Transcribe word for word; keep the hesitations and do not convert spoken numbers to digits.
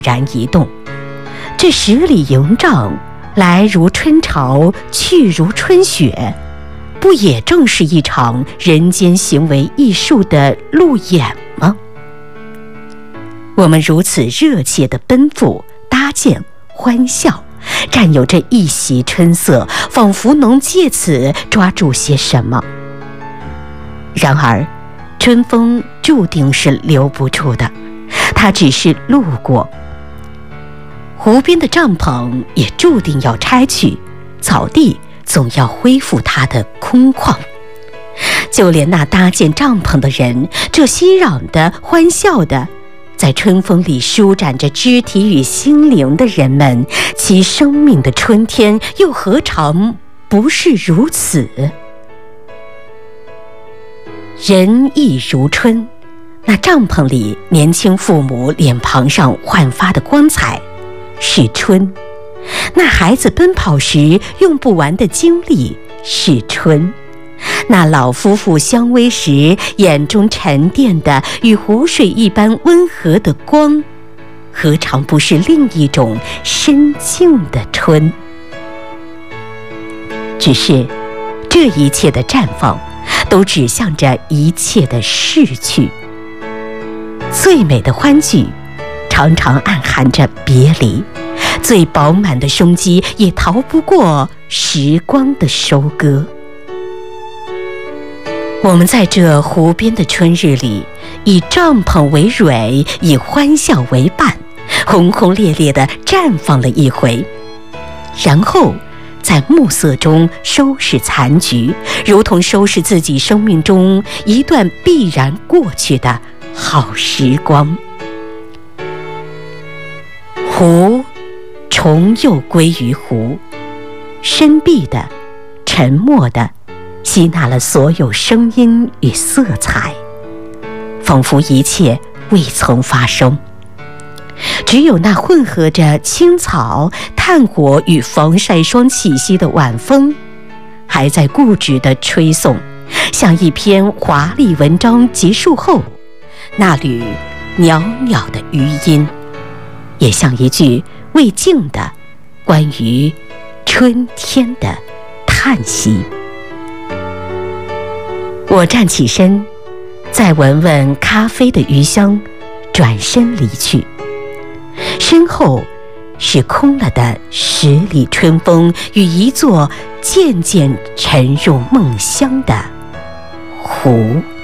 然一动。这十里营帐，来如春潮，去如春雪，不也正是一场人间行为艺术的路演吗？我们如此热切地奔赴、搭建、欢笑，占有这一袭春色，仿佛能借此抓住些什么。然而，春风注定是留不住的，它只是路过。湖边的帐篷也注定要拆去，草地总要恢复它的空旷。就连那搭建帐篷的人，这熙攘的、欢笑的，在春风里舒展着肢体与心灵的人们，其生命的春天又何尝不是如此？人亦如春，那帐篷里年轻父母脸庞上焕发的光彩是春，那孩子奔跑时用不完的精力是春，那老夫妇相偎时眼中沉淀的与湖水一般温和的光，何尝不是另一种深静的春？只是这一切的绽放都指向着一切的逝去。最美的欢聚常常暗含着别离，最饱满的生机也逃不过时光的收割。我们在这湖边的春日里，以帐篷为蕊，以欢笑为伴，轰轰烈烈地绽放了一回，然后在暮色中收拾残局，如同收拾自己生命中一段必然过去的好时光。湖重又归于湖，深闭的、沉默的，吸纳了所有声音与色彩，仿佛一切未曾发生。只有那混合着青草、炭火与防晒霜气息的晚风，还在固执地吹送，像一篇华丽文章结束后那缕袅袅的余音，也像一句未尽的关于春天的叹息。我站起身，再闻闻咖啡的余香，转身离去。身后是空了的十里春风与一座渐渐沉入梦乡的湖。